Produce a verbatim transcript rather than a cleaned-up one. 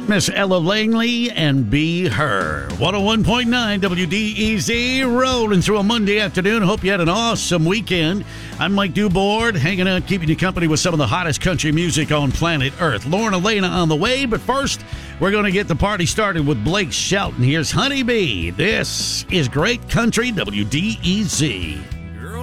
Miss Ella Langley and Be Her. one oh one point nine W D E Z, rolling through a Monday afternoon. Hope you had an awesome weekend. I'm Mike Dubord, hanging out, keeping you company with some of the hottest country music on planet Earth. Lauren Elena on the way, but first, we're going to get the party started with Blake Shelton. Here's Honeybee. This is Great Country W D E Z.